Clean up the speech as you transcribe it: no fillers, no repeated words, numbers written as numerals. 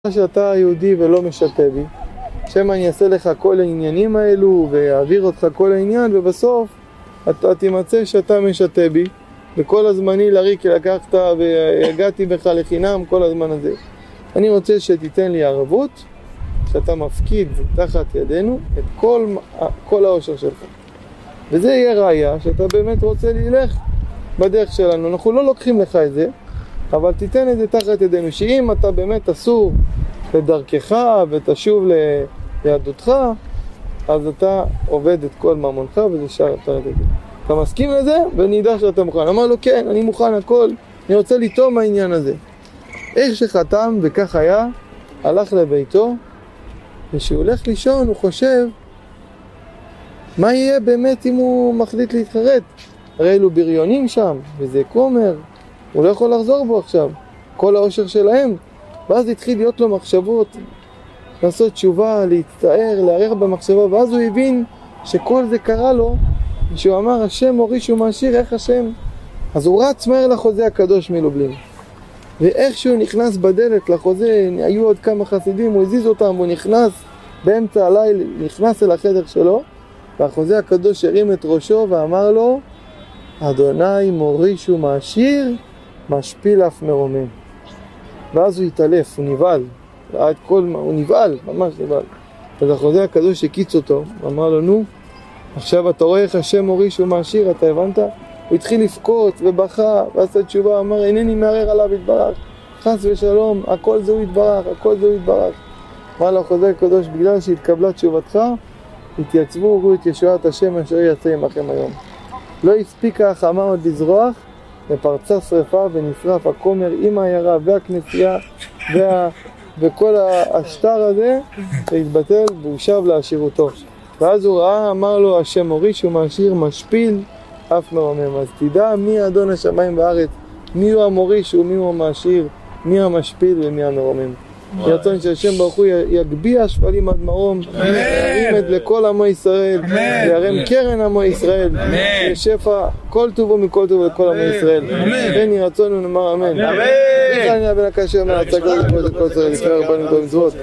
שאתה יהודי ולא משתה בי, שמא אני אעשה לך כל העניינים האלו ואעביר אותך כל העניין, ובסוף אתה תימצא שאתה משתה בי, וכל הזמני לריק לקחת והגעתי בך לחינם כל הזמן הזה. אני רוצה שתיתן לי ערבות, שאתה מפקיד תחת ידינו את כל העושר שלך, וזה יהיה ראיה שאתה באמת רוצה ללך בדרך שלנו. אנחנו לא לוקחים לך את זה, אבל תיתן את זה תחת ידינו, שאם אתה באמת אסור לדרכך ותשוב ליהדותך, אז אתה עובד את כל ממונך וזה שער תחת ידינו. אתה מסכים לזה? ונדע שאתה מוכן. אמר לו כן, אני מוכן הכל, אני רוצה לטעום העניין הזה. איך שחתם וכך היה, הלך לביתו, וכשהוא הולך לישון הוא חושב מה יהיה באמת אם הוא מחליט להתחרט. הרי אלו בריונים שם וזה כומר, הוא לא יכול לחזור בו עכשיו, כל העושר שלהם. ואז התחיל להיות לו מחשבות, לעשות תשובה, להצטער, לערער במחשבה, ואז הוא הבין שכל זה קרה לו, שהוא אמר השם הוריש ומעשיר, איך השם? אז הוא רץ מהר לחוזה הקדוש מלובלין, ואיך שהוא נכנס בדלת לחוזה, היו עוד כמה חסידים, הוא הזיז אותם, הוא נכנס באמצע הליל, נכנס אל החדר שלו, והחוזה הקדוש הרים את ראשו ואמר לו, אדוני מוריש ומעשיר, משפיל אף מרומם. ואז הוא התעלף, הוא נבעל, הוא נבעל, ממש נבעל. אז החוזה הקדוש הקיץ אותו, אמר לו, נו, עכשיו אתה רואה איך השם מוריש ומעשיר, אתה הבנת? הוא התחיל לפקוט ובכה, ועשה תשובה, אמר, אינני מערער עליו יתברך, חס ושלום, הכל זה הוא יתברך, הכל זה הוא יתברך. אמר לו החוזה הקדוש, בגלל שהתקבלה תשובתך, התייצבו וראו את ישועת השם אשר יצא עמכם היום. לא הספיקה החמה עוד לזרוח, ופרצה שריפה ונשרף הכומר עם העיירה והכנסייה וכל השטר הזה שהתבטל, והוא שב לעשירותו. ואז הוא ראה, אמר לו, השם מוריש ומעשיר, משפיל אף מרומם. אז תדע מי אדון השמיים והארץ, מי הוא המוריש ומי הוא המעשיר, מי המשפיל ומי המרומם. ירצון שהשם ברוך הוא יגביה שפלים עד מרום, ירים את לכל עמו ישראל, וירם קרן עמו ישראל, שפע כל טובו מכל טובו לכל עמו ישראל. כן ירצון ונאמר אמן. בכלל נהיה בין הקשר מהצגות וכבוד את כל ישראל, לפני רבנים טוב מצוות.